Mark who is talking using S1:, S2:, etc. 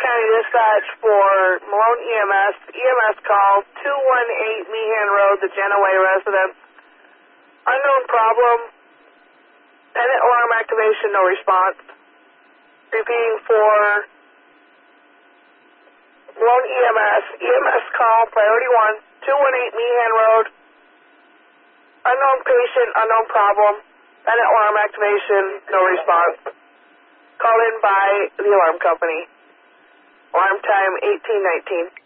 S1: County Dispatch for Malone EMS. EMS call 218 Meehan Road, the Genoway residence. Unknown problem. Pennant alarm activation, no response. Repeating for Malone EMS. EMS call, priority 1, 218 Meehan Road. Unknown patient, unknown problem. Pennant alarm activation, no response. Call in by the alarm company. Alarm time 1819.